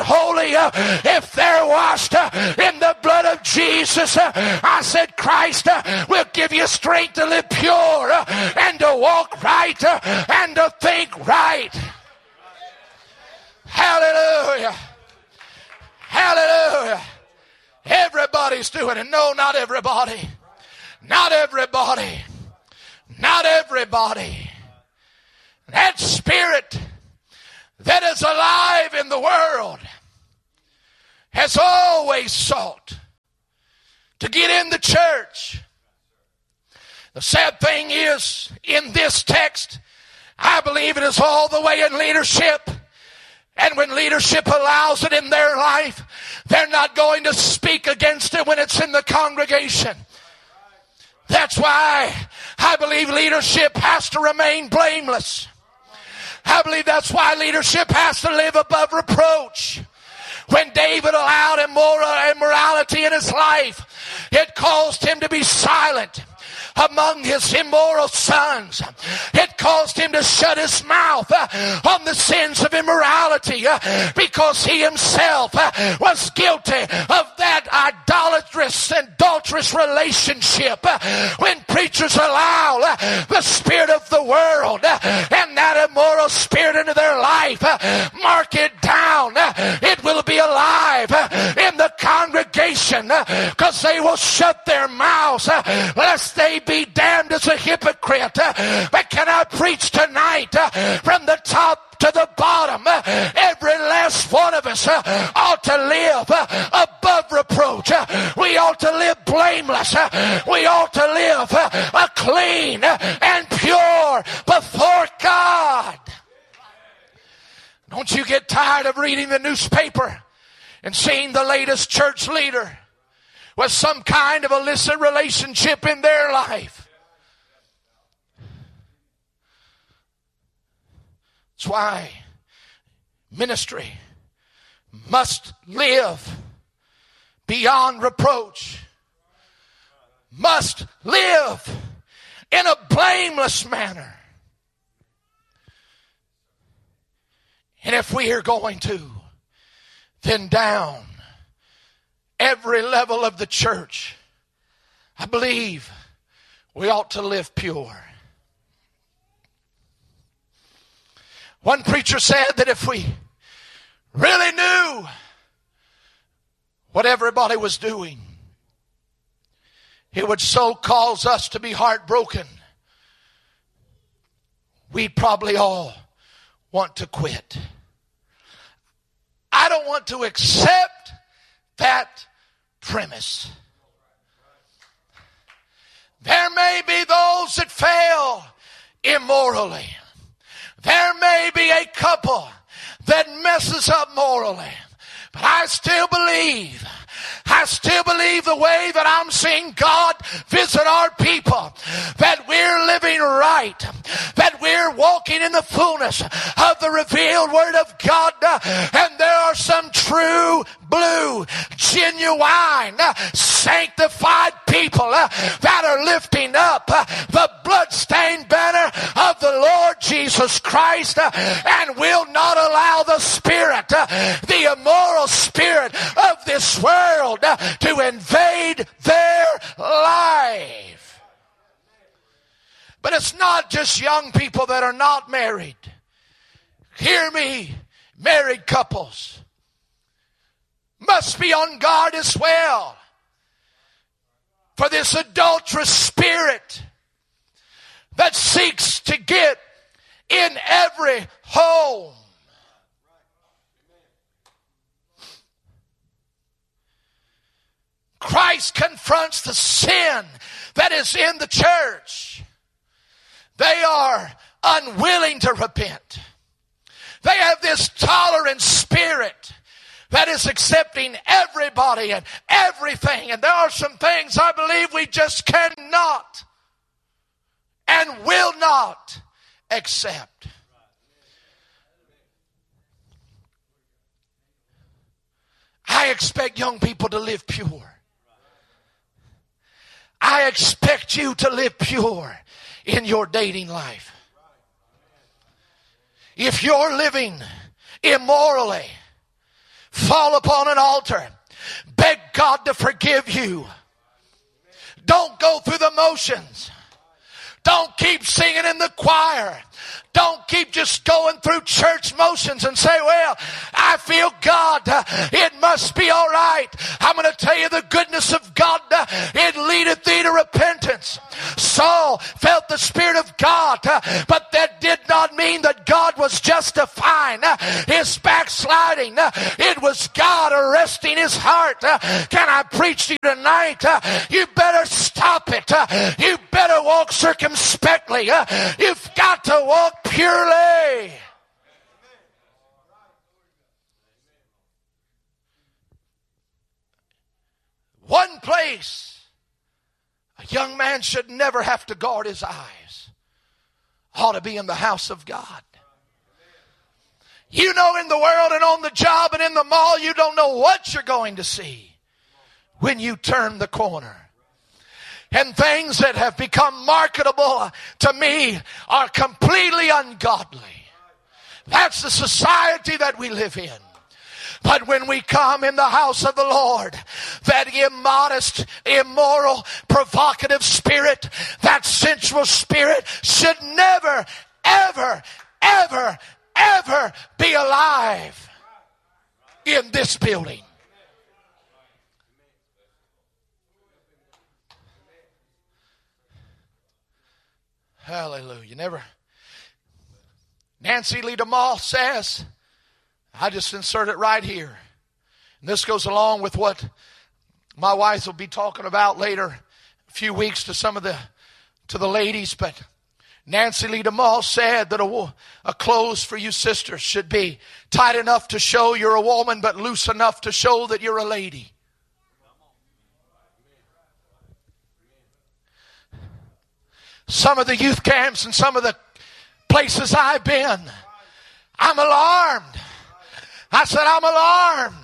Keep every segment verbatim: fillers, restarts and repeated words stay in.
holy, uh, if they're washed uh, in the blood of Jesus, uh, I said Christ uh, will give you strength to live pure uh, and to walk right uh, and to think right. Hallelujah. Hallelujah. Everybody's doing it. No, not everybody. Not everybody. Not everybody. That spirit that is alive in the world has always sought to get in the church. The sad thing is, in this text, I believe it is all the way in leadership. And when leadership allows it in their life, they're not going to speak against it when it's in the congregation. That's why I believe leadership has to remain blameless. I believe that's why leadership has to live above reproach. When David allowed immoral immorality in his life, it caused him to be silent among his immoral sons. It caused him to shut his mouth uh, on the sins of immorality uh, because he himself uh, was guilty of that idolatrous and adulterous relationship. Uh, when preachers allow uh, the spirit of the world uh, and that immoral spirit into their life, uh, mark it down. Uh, it will be alive uh, in the congregation because uh, they will shut their mouths uh, lest they be damned as a hypocrite. Uh, but can I preach tonight uh, from the top to the bottom? Uh, every last one of us uh, ought to live uh, above reproach. Uh, we ought to live blameless. Uh, we ought to live uh, clean uh, and pure before God. Don't you get tired of reading the newspaper and seeing the latest church leader with some kind of illicit relationship in their life. That's why ministry must live beyond reproach, must live in a blameless manner. And if we are going to, then down every level of the church, I believe we ought to live pure. One preacher said that if we really knew what everybody was doing, it would so cause us to be heartbroken, we'd probably all want to quit. I don't want to accept that premise. There may be those that fail immorally. There may be a couple that messes up morally. But I still believe, I still believe the way that I'm seeing God visit our people, that we're living right, that we're walking in the fullness of the revealed Word of God, and there are some true, blue, genuine, sanctified people that are lifting up the bloodstained banner of the Lord Jesus Christ and will not allow the spirit, the immoral spirit of this world to invade their life. But it's not just young people that are not married. Hear me, married couples must be on guard as well for this adulterous spirit that seeks to get in every home. Christ confronts the sin that is in the church. They are unwilling to repent. They have this tolerant spirit that is accepting everybody and everything. And there are some things I believe we just cannot and will not accept. I expect young people to live pure. I expect you to live pure in your dating life. If you're living immorally, fall upon an altar. Beg God to forgive you. Don't go through the motions. Don't keep singing in the choir. Don't keep just going through church motions and say, well, I feel God. It must be all right. I'm going to tell you the goodness of God. It leadeth thee to repentance. Saul felt the Spirit of God, but that did not mean that God was justifying his backsliding. It was God arresting his heart. Can I preach to you tonight? You better stop it. You better walk circumspectly. You've got to walk purely. One place a young man should never have to guard his eyes ought to be in the house of God. You know, in the world and on the job and in the mall, you don't know what you're going to see when you turn the corner. And things that have become marketable to me are completely ungodly. That's the society that we live in. But when we come in the house of the Lord, that immodest, immoral, provocative spirit, that sensual spirit should never, ever, ever, ever be alive in this building. Hallelujah. Never. Nancy Lee DeMoss says, I just insert it right here. And this goes along with what my wife will be talking about later, a few weeks to some of the, to the ladies. But Nancy Lee DeMoss said that a, a clothes for you sisters should be tight enough to show you're a woman, but loose enough to show that you're a lady. Some of the youth camps and some of the places I've been, I'm alarmed. I said, I'm alarmed.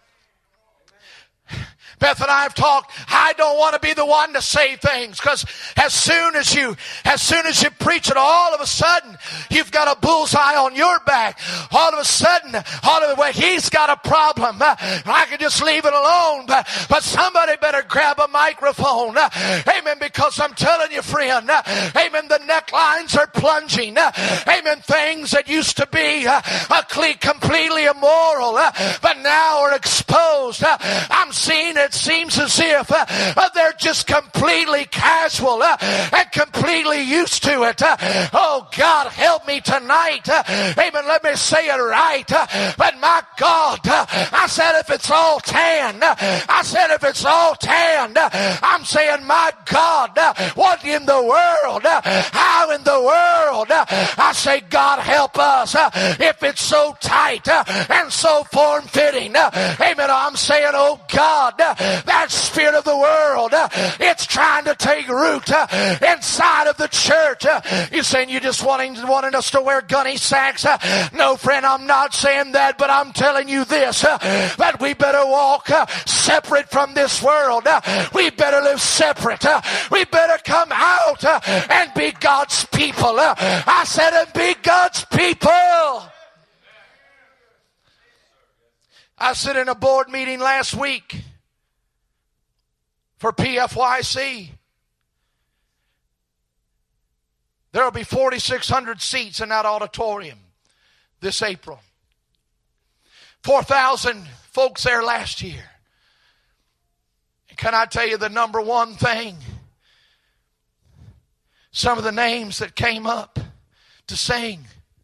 Beth and I have talked. I don't want to be the one to say things, because as soon as you, as soon as you preach it, all of a sudden you've got a bullseye on your back. All of a sudden, all of the way he's got a problem. I can just leave it alone, but but somebody better grab a microphone. Amen. Because I'm telling you, friend. Amen. The necklines are plunging. Amen. Things that used to be uh, completely immoral, uh, but now are exposed. Uh, I'm seeing it. It seems as if uh, they're just completely casual uh, and completely used to it. Uh, oh, God, help me tonight. Uh, amen. Let me say it right. Uh, but my God, uh, I said if it's all tan, uh, I said if it's all tan, uh, I'm saying, my God, uh, what in the world? Uh, how in the world? Uh, I say, God, help us. Uh, if it's so tight uh, and so form-fitting. Uh, amen. I'm saying, oh, God, uh, that spirit of the world, uh, it's trying to take root uh, inside of the church. Uh, you're saying you just wanting, wanting us to wear gunny sacks? Uh, no, friend, I'm not saying that, but I'm telling you this, uh, that we better walk uh, separate from this world. Uh, we better live separate. Uh, we better come out uh, and be God's people. Uh, I said, and be God's people. I sit in a board meeting last week for P F Y C. There will be forty-six hundred seats in that auditorium this April. four thousand folks there last year. And can I tell you the number one thing? Some of the names that came up to sing.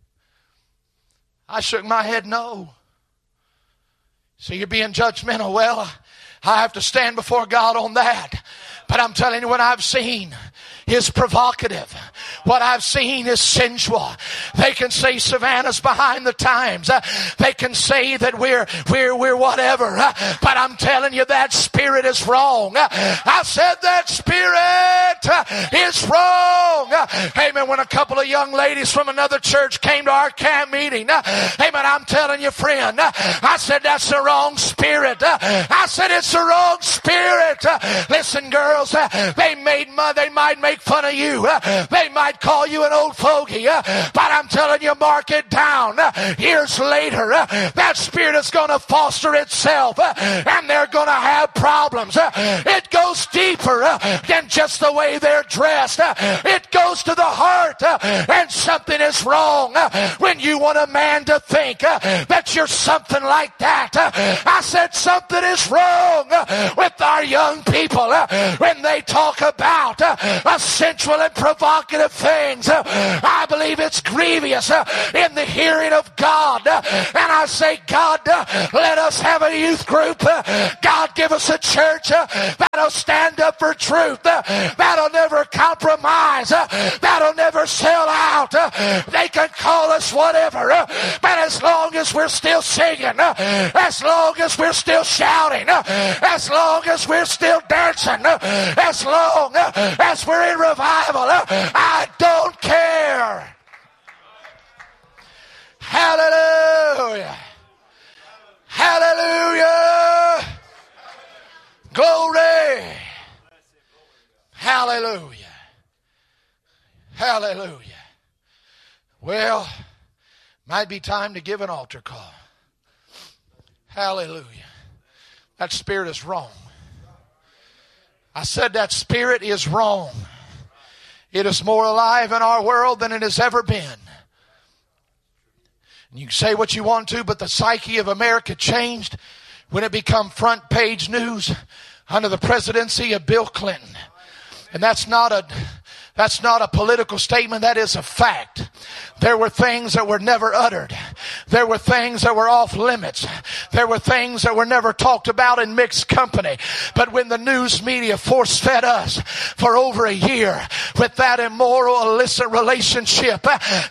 I shook my head no. So you're being judgmental. Well, I have to stand before God on that. But I'm telling you, what I've seen is provocative. What I've seen is sensual. They can say Savannah's behind the times. Uh, they can say that we're we're we're whatever. Uh, but I'm telling you, that spirit is wrong. Uh, I said that spirit uh, is wrong. Uh, amen. When a couple of young ladies from another church came to our camp meeting, uh, amen, I'm telling you, friend, uh, I said that's the wrong spirit. Uh, I said it's the wrong spirit. Uh, listen, girls, uh, they made money. They might make make fun of you. They might call you an old fogey. But I'm telling you, mark it down. Years later, that spirit is going to foster itself, and they're going to have problems. It goes deeper than just the way they're dressed. It goes to the heart, and something is wrong when you want a man to think that you're something like that. I said something is wrong with our young people when they talk about sensual and provocative things. I believe it's grievous in the hearing of God. And I say, God, let us have a youth group. God, give us a church that'll stand up for truth, that'll never compromise, that'll never sell out. They can call us whatever, but as long as we're still singing, as long as we're still shouting, as long as we're still dancing, as long as we're in revival, I don't care. Hallelujah. Hallelujah. Glory. Hallelujah. Hallelujah. Well, might be time to give an altar call. Hallelujah. That spirit is wrong. I said that spirit is wrong. It is more alive in our world than it has ever been. And you can say what you want to, but the psyche of America changed when it became front page news under the presidency of Bill Clinton. And that's not a That's not a political statement. That is a fact. There were things that were never uttered. There were things that were off limits. There were things that were never talked about in mixed company. But when the news media force-fed us for over a year with that immoral, illicit relationship